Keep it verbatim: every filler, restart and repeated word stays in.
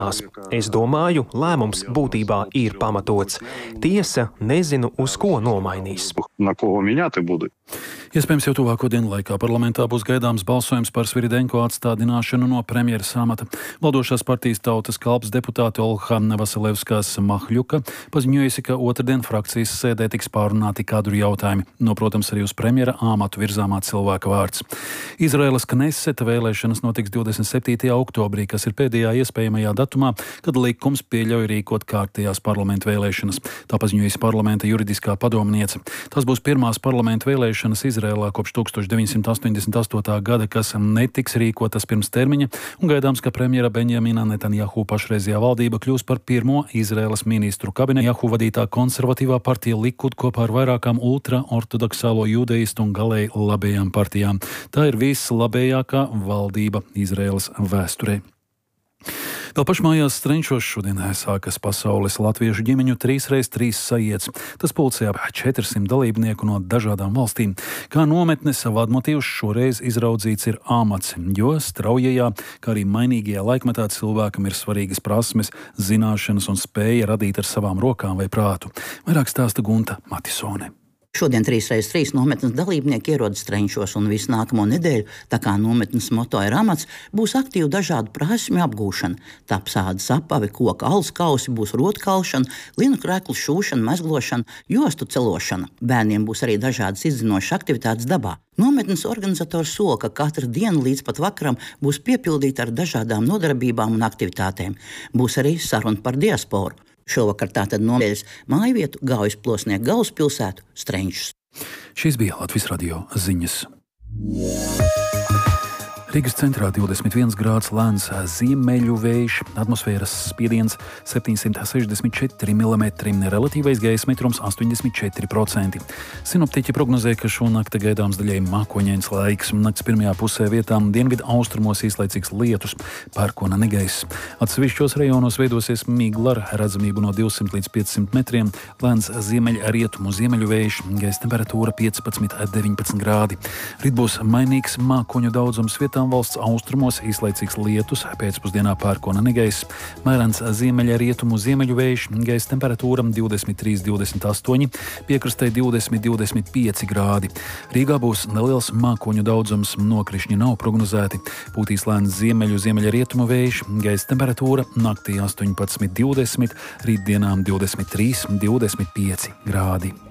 Es domāju, lēmums būtībā ir pamatots. Tiesa nezinu, uz ko nomainīs. Iespējams, jau tuvāko dienu laikā parlamentā būs gaidāms balsojums par Sviridēnko atstādināšanu no premjeras amata. Valdošās partijas Tautas kalps deputāte Olha Vasilevskas Mahļuka paziņojusi, ka otrdien frakcijas sēdē tiks pārunāti kadru jautājumi, no, protams, arī uz premjera amatu virzāmā cilvēka vārds. Izraēlas Kneseta vēlēšanas notiks divdesmit septītajā oktobrī, kas ir pēdējā iespējamajā datumā, kad likums pieļauj rīkot kārtējās parlamentu vēlēšanas. Tā paziņojusi parlamenta juridiskā padomniece. Tas būs pirmās parlamentu vēlēšanas Izraēlā kopš tūkstoš deviņsimt astoņdesmit astotā gada, kas netiks rīkotas pirms termiņa, un gaidāms, ka premjera Benjamina Netanjahu pašreizējā valdība kļūs par pirmo Izraēlas ministru kabinetu. Jahu vadītā konservatīvā partija Likud kopā ar vairākām ultraortodoksālo judeistu un galēji labējām partijām. Tā ir vislabējākā valdība Izraēlas vēsturē. Vēl pašmājās Strenčos šodien sākas pasaules latviešu ģimeņu trīs reiz trīs sajiets. Tas pulcē ap četrsimt dalībnieku no dažādām valstīm. Kā nometnes vadmotīvs šoreiz izraudzīts ir amats, jo straujajā, kā arī mainīgajā laikmetā cilvēkam ir svarīgas prasmes, zināšanas un spēja radīt ar savām rokām vai prātu. Vairāk stāsta Gunta Matisone. Šodien trīs reiz trīs nometnes dalībnieki ierodas Strenčos, un visu nākamo nedēļu, tā kā nometnes moto ir amats, būs aktīva dažādu prasmju apgūšana. Taps ādas apavi, koka alus kausi, būs rotkalšana, linu kreklu šūšana, mezglošana, jostu celošana. Bērniem būs arī dažādas izzinošas aktivitātes dabā. Nometnes organizators sola, ka katra diena līdz pat vakaram būs piepildīta ar dažādām nodarbībām un aktivitātēm. Būs arī saruna par diasporu. Šovakar tātad nomēļas mājvietu Gaujas-Plosnieku galvaspilsētu Strenčus. Šīs bija Latvijas radio ziņas. Rīgas centrā divdesmit viens grāds lēns ziemeļu vējš, atmosfēras spiediens septiņsimt sešdesmit četri milimetri, relatīvais gaisa mitrums astoņdesmit četri procenti. Sinoptiķi prognozē, ka šonakt gaidāms daļēji mākoņains laiks. Nakts pirmajā pusē vietām dienvidu austrumos īslaicīgs lietus, pērkona negaiss. Atsevišķos rajonos veidosies migla ar redzamību no divsimt līdz piecsimt metriem, lēns ziemeļa rietumu ziemeļu vējš, gaisa temperatūra piecpadsmit līdz deviņpadsmit grādi. Rīt būs mainīgs mākoņu daudzums vietām. Valsts austrumos īslaicīgs lietus, pēcpusdienā pērkona negaiss, mērens ziemeļa rietumu ziemeļu vējš, gaisa temperatūra divdesmit trīs līdz divdesmit astoņi, piekrastē divdesmit līdz divdesmit pieci grādi. Rīgā būs neliels mākoņu daudzums, nokrišņi nav prognozēti, pūtīs lēns ziemeļu ziemeļa rietumu vējš, gaisa temperatūra naktī astoņpadsmit līdz divdesmit, rītdienām divdesmit trīs līdz divdesmit pieci grādi.